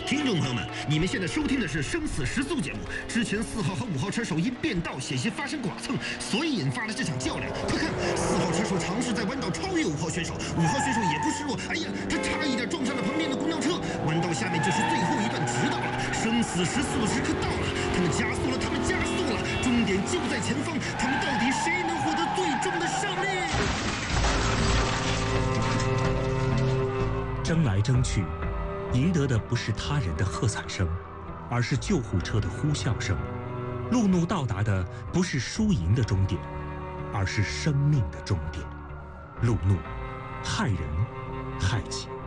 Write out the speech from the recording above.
听众朋友们，你们现在收听的是《生死时速》节目。之前4号和5号车手因变道险些发生剐蹭，所以引发了这场较量。快看，4号车手尝试在弯道超越5号选手，5号选手也不示弱，哎呀，他差一点撞上了旁边的公交车。弯道下面就是最后一段直道了，生死时速的时刻到了，他们加速了，他们加速了，终点就在前方，他们到底谁能获得最终的胜利？ 争来争去，赢得的不是他人的喝彩声，而是救护车的呼啸声。路怒到达的不是输赢的终点，而是生命的终点。路怒，害人害己。